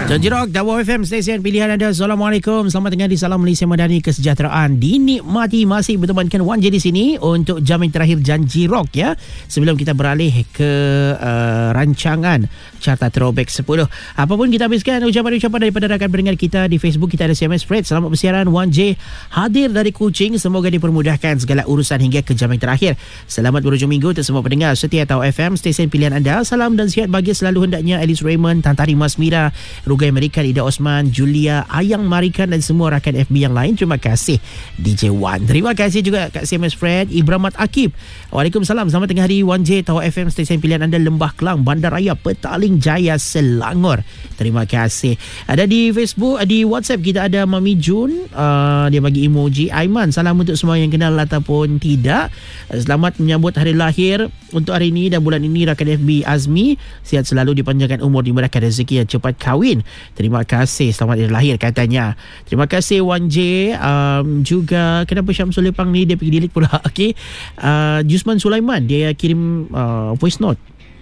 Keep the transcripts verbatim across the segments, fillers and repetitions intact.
Janji Rock, Dawah F M, stesen pilihan anda. Assalamualaikum. Selamat tengah di Salam Malaysia Madani, kesejahteraan dinikmati. Masih bertemankan Wan J di sini untuk jam yang terakhir Janji Rock ya. Sebelum kita beralih ke uh, rancangan Carta Throwback sepuluh. Apapun kita habiskan ucapan-ucapan daripada rakan pendengar kita di Facebook. Kita ada C M S Fred. Selamat bersiaran, Wan J hadir dari Kuching. Semoga dipermudahkan segala urusan hingga ke jam yang terakhir. Selamat berhujung minggu untuk semua pendengar setia Dawah F M, stesen pilihan anda. Salam dan sihat bagi selalu hendaknya Alice Raymond, Tantari Mas Mira, Rugai Amerikan, Ida Osman, Julia, Ayang Marikan dan semua rakan F B yang lain. Terima kasih D J Wan. Terima kasih juga Kak C M S Fred, Ibramat Akib. Waalaikumsalam. Selamat tengah hari Wan J, Dawah F M, stesen pilihan anda Lembah Kelang, Bandaraya, Petaling Jaya, Selangor. Terima kasih. Ada di Facebook, di WhatsApp kita ada Mami Jun. Uh, dia bagi emoji Aiman. Salam untuk semua yang kenal ataupun tidak. Selamat menyambut hari lahir untuk hari ini dan bulan ini rakan F B Azmi. Sihat selalu, dipanjangkan umur, dimudahkan rezeki yang cepat kahwin. Terima kasih. Selamat hari lahir katanya. Terima kasih Wan J. Um, juga kenapa Syamsul Lepang ni dia pergi delete pula. Okey. Uh, Jusman Sulaiman dia kirim uh, voice note.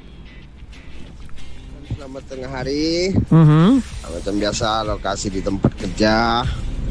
Selamat tengah hari. Uh-huh. Macam biasa, lokasi di tempat kerja.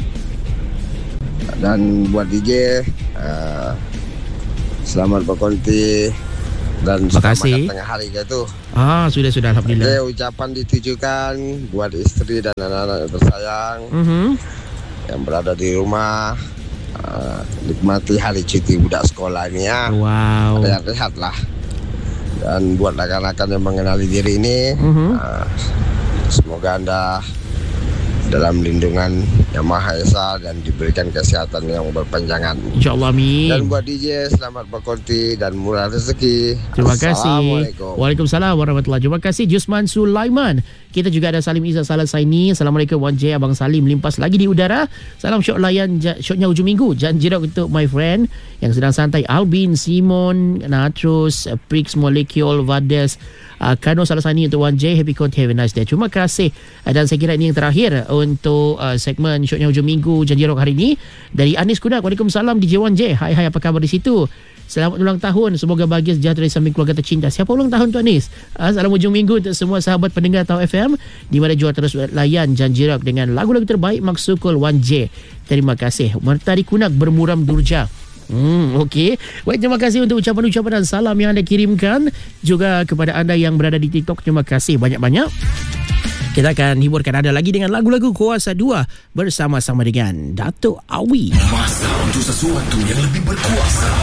Dan buat D J, uh, selamat berkonti dan terima selamat kasih. tengah hari gitu. Ah, sudah sudah alhamdulillah. Oke, ucapan ditujukan buat istri dan anak-anak yang tersayang Uh-huh. yang berada di rumah. Uh, nikmati hari cuti budak sekolah ini ya. Wow. Rehat-rehat lah. Dan buat rakan-rakan yang mengenali diri ini, Uh-huh. uh, semoga anda dalam lindungan Yang Maha Esa dan diberikan kesehatan yang berpanjangan. InsyaAllah, amin. Dan buat D J, selamat berkonti dan murah rezeki. Terima kasih. Assalamualaikum. Waalaikumsalam warahmatullahi. Terima kasih Jusman Sulaiman. Kita juga ada Salim Izzat Salah Saini. Assalamualaikum Wan J. Abang Salim limpas lagi di udara. Salam syok layan syoknya hujung minggu. Janji Rock untuk my friend yang sedang santai, Albin, Simon, Natrus, Prix Molecule, Vades, uh, Kano Salah Saini untuk Wan J. Happy Conti, have a nice day. Terima kasih. Dan saya kira ini yang terakhir untuk uh, segmen syoknya hujung minggu Janji Rock hari ini. Dari Anis Kudak. Waalaikumsalam D J Wan J. Hai hai, apa khabar di situ? Selamat ulang tahun. Semoga bahagia sejahtera di samping keluarga tercinta. Siapa ulang tahun tu Anis? Uh, salam hujung minggu untuk semua sahabat pendengar Dawah F M di mana jua terus layan Janji Rock dengan lagu-lagu terbaik Maksukul Wan J. Terima kasih. Mertari Kunak bermuram durja. Hmm, okey. Baik, terima kasih untuk ucapan-ucapan dan salam yang anda kirimkan. Juga kepada anda yang berada di TikTok, terima kasih banyak-banyak. Kita akan hiburkan anda lagi dengan lagu-lagu Kuasa dua bersama-sama dengan Dato' Awi. Masa untuk sesuatu yang lebih berkuasa.